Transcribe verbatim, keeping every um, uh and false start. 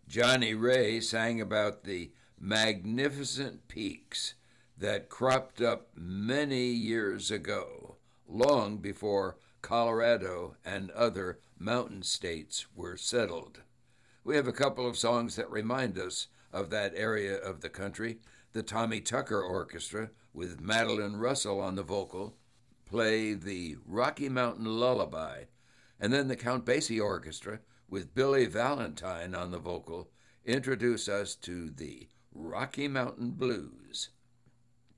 Johnny Ray sang about the magnificent peaks that cropped up many years ago, long before Colorado and other mountain states were settled. We have a couple of songs that remind us of that area of the country. The Tommy Tucker Orchestra, with Madeline Russell on the vocal, play the Rocky Mountain Lullaby, and then the Count Basie Orchestra, with Billy Valentine on the vocal, introduce us to the Rocky Mountain Blues.